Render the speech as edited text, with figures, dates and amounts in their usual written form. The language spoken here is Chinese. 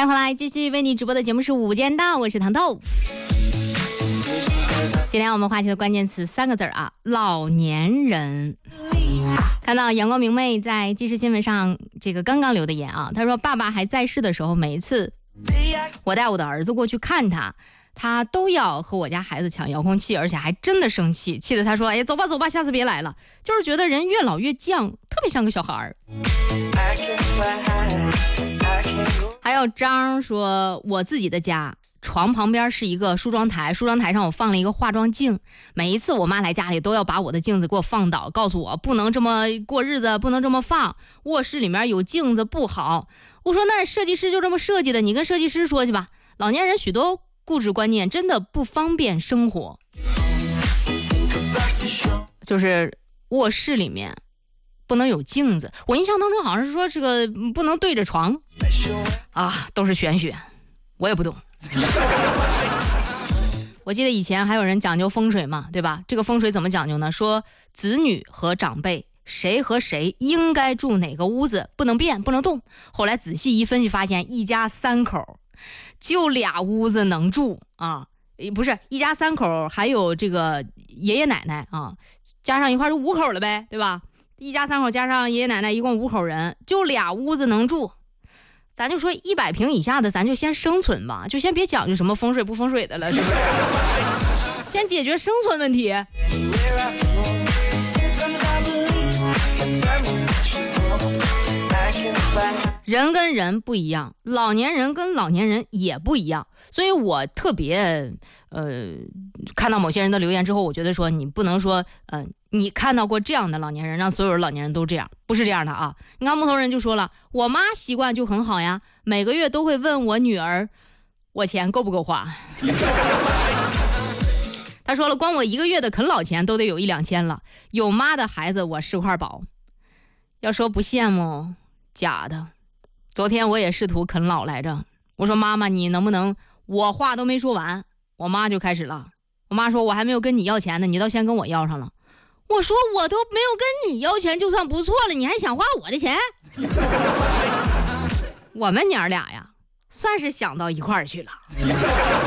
回来继续为你直播的节目是午间档，我是糖豆。今天我们话题的关键词3个字啊，老年人。看到阳光明媚在即时新闻上这个刚刚留的言啊，他说爸爸还在世的时候，每一次我带我的儿子过去看他，他都要和我家孩子抢遥控器，而且还真的生气，气得他说哎，走吧走吧，下次别来了。就是觉得人越老越犟，特别像个小孩儿。还有张说，我自己的家床旁边是一个梳妆台，梳妆台上我放了一个化妆镜，每一次我妈来家里都要把我的镜子给我放倒，告诉我不能这么过日子，不能这么放，卧室里面有镜子不好。我说那设计师就这么设计的，你跟设计师说去吧。老年人许多固执观念真的不方便生活，就是卧室里面不能有镜子，我印象当中好像是说这个不能对着床啊，都是玄学，我也不懂。我记得以前还有人讲究风水嘛，对吧？这个风水怎么讲究呢？说子女和长辈谁和谁应该住哪个屋子，不能变不能动。后来仔细一分析发现，一家3口就2屋子能住啊，不是一家3口还有这个爷爷奶奶啊，加上一块就5口了呗，对吧？一家3口加上爷爷奶奶一共5口人，就2屋子能住。咱就说100平以下的咱就先生存吧，就先别讲究什么风水不风水的了，是不是？先解决生存问题。人跟人不一样，老年人跟老年人也不一样，所以我特别看到某些人的留言之后，我觉得说你不能说你看到过这样的老年人，让所有老年人都这样，不是这样的啊。你看木头人就说了，我妈习惯就很好呀，每个月都会问我女儿我钱够不够花。他说了，光我1个月的啃老钱都得有1-2千了，有妈的孩子我是块宝。要说不羡慕，假的。昨天我也试图啃老来着，我说妈妈你能不能，我话都没说完，我妈就开始了。我妈说我还没有跟你要钱呢，你倒先跟我要上了。我说我都没有跟你要钱就算不错了，你还想花我的钱？我们娘俩呀算是想到一块儿去了。